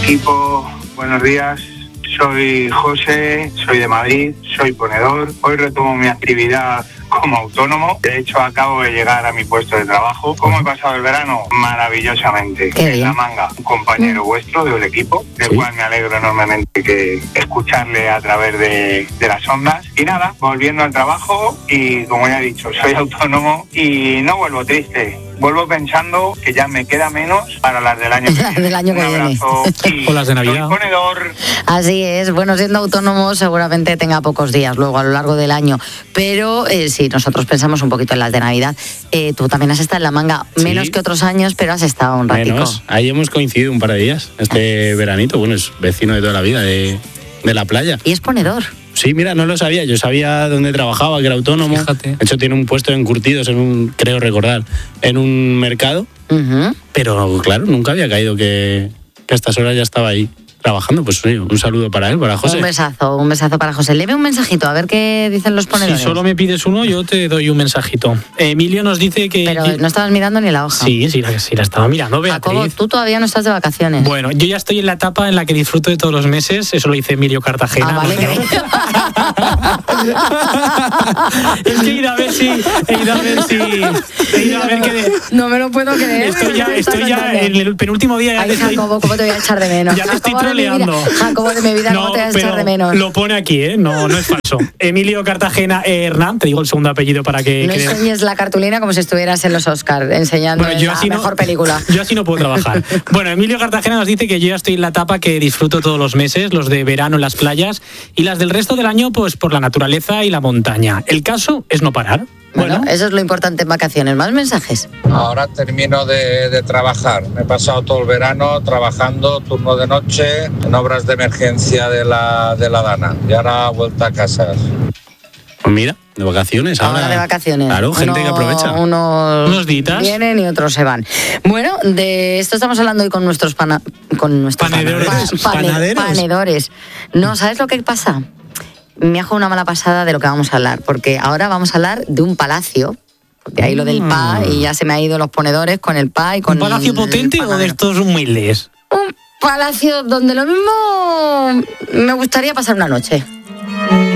Equipo, buenos días. Soy José, soy de Madrid, soy ponedor. Hoy retomo mi actividad como autónomo. De hecho, acabo de llegar a mi puesto de trabajo. ¿Cómo he pasado el verano? Maravillosamente. En La Manga, un compañero vuestro del equipo, del cual me alegro enormemente que escucharle a través de las ondas. Y nada, volviendo al trabajo y, como ya he dicho, soy autónomo y no vuelvo triste. Vuelvo pensando que ya me queda menos para las del año que viene. Del año que viene. O las de Navidad. Soy ponedor. Así es. Bueno, siendo autónomo seguramente tenga pocos días luego a lo largo del año. Pero sí, nosotros pensamos un poquito en las de Navidad. Tú también has estado en La Manga, menos que otros años, pero has estado un ratico. Menos. Ahí hemos coincidido un par de días, este veranito. Bueno, es vecino de toda la vida de la playa. Y es ponedor. Sí, mira, no lo sabía. Yo sabía dónde trabajaba, que era autónomo. Fíjate. De hecho, tiene un puesto de encurtidos creo recordar, en un mercado. Uh-huh. Pero claro, nunca había caído que a estas horas ya estaba ahí trabajando. Pues sí, un saludo para él, para José. Un besazo para José. Leve un mensajito, a ver qué dicen los ponedores. Si solo me pides uno, yo te doy un mensajito. Emilio nos dice que... Pero no estabas mirando ni la hoja. Sí, la estaba mirando, Beatriz. Jacobo, tú todavía no estás de vacaciones. Bueno, yo ya estoy en la etapa en la que disfruto de todos los meses. Eso lo dice Emilio Cartagena. Ah, vale, Es que he ido a ver qué... No me lo puedo creer. Estoy ya en el penúltimo día. Ay, Jacobo, ¿cómo te voy a echar de menos? Ya te estoy Jacobo troleando. Jacobo de mi vida, ¿cómo te voy a echar de menos? Lo pone aquí, no es falso. Emilio Cartagena Hernán, te digo el segundo apellido para que... No enseñes la cartulina como si estuvieras en los Oscars enseñando la mejor película. Yo así no puedo trabajar. Bueno, Emilio Cartagena nos dice que yo ya estoy en la etapa que disfruto todos los meses, los de verano en las playas y las del resto del año pues por la naturaleza y la montaña. El caso es no parar. Bueno, eso es lo importante en vacaciones. ¿Más mensajes? Ahora termino de trabajar. Me he pasado todo el verano trabajando, turno de noche, en obras de emergencia de la Dana. Y ahora vuelta a casa. Pues mira, de vacaciones. Ahora de vacaciones. Claro, gente que aprovecha. Unos días vienen y otros se van. Bueno, de esto estamos hablando hoy con nuestros panedores. No, ¿sabes lo que pasa? Me ha jugado una mala pasada de lo que vamos a hablar, porque ahora vamos a hablar de un palacio, de ahí lo del PA, y ya se me ha ido los ponedores con el PA y con... ¿Un palacio potente o de estos humildes? Un palacio donde lo mismo me gustaría pasar una noche.